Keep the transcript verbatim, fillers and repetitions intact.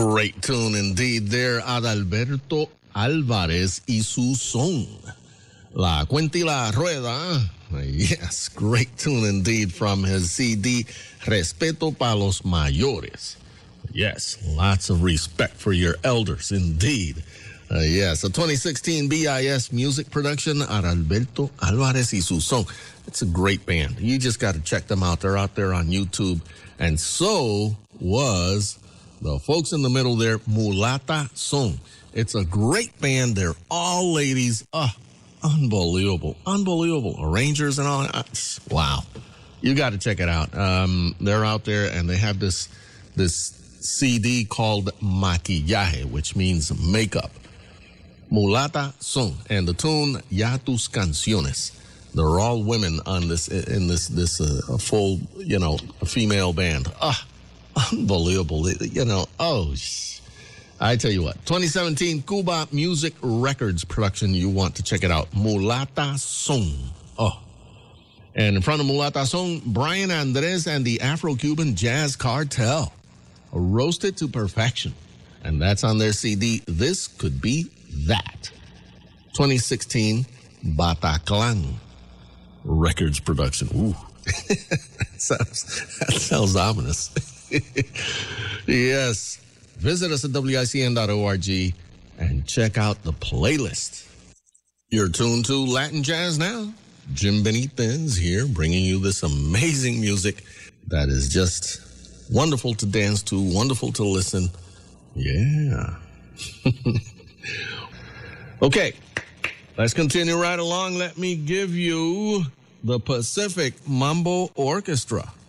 Great tune indeed there, Adalberto Álvarez y su son. La Cuenta y la Rueda. Yes, great tune indeed from his C D, Respeto pa los Mayores. Yes, lots of respect for your elders indeed. Uh, yes, a twenty sixteen B I S music production, Adalberto Álvarez y su son. It's a great band. You just got to check them out. They're out there on YouTube. And so was the folks in the middle there, Mulata Son. It's a great band. They're all ladies. Ah, unbelievable. Unbelievable. Arrangers and all. Wow. You got to check it out. Um, they're out there and they have this, this C D called Maquillaje, which means makeup. Mulata Son. And the tune, Ya Tus Canciones. They're all women on this, in this, this, uh, full, you know, female band. Ah, unbelievable. You know, oh, sh- I tell you what, twenty seventeen Cuba Music Records production. You want to check it out. Mulata Son. Oh. And in front of Mulata Son, Brian Andres and the Afro-Cuban Jazz Cartel. Roasted to perfection. And that's on their C D, This Could Be That. twenty sixteen Bataclan Records production. Ooh. that, sounds, that sounds ominous. Yes. Visit us at W I C N dot org and check out the playlist. You're tuned to Latin Jazz Now. Jim Benitez here, bringing you this amazing music that is just wonderful to dance to, wonderful to listen. Yeah. Okay. Let's continue right along. Let me give you the Pacific Mambo Orchestra.